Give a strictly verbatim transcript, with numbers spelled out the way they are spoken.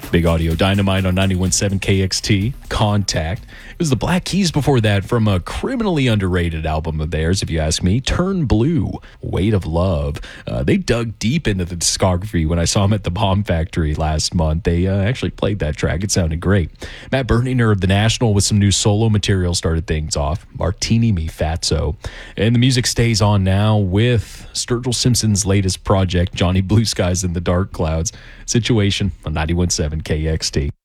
Big Audio Dynamite on ninety-one point seven K X T. Contact. It was the Black Keys before that from a criminally underrated album of theirs, if you ask me. Turn Blue, Weight of Love. Uh, they dug deep into the discography when I saw them at the Bomb Factory last month. They uh, actually played that track. It sounded great. Matt Berninger of The National with some new solo material started things off. Martini Me Fatso. And the music stays on now with Sturgill Simpson's latest project, Johnny Blue Skies in the Dark Clouds. Situation on ninety-one point seven K X T.